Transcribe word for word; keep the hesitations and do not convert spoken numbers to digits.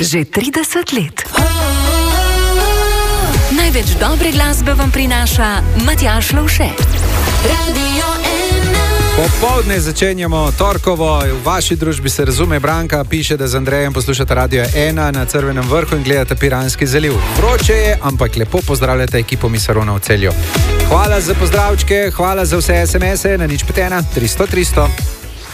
Že trideset let. Največ dobre glasbe vam prinaša Matjaž Lovše. Radio ena. Popoldne začenjamo torkovo, v vaši družbi se razume. Branka piše, da z Andrejem poslušate Radio ena na Crvenem vrhu in gledate Piranski zaliv. Vroče je, ampak lepo pozdravljate ekipo Misarona v Celju. Hvala za pozdravčke, hvala za vse es em ese na nič pet ena tristo tristo.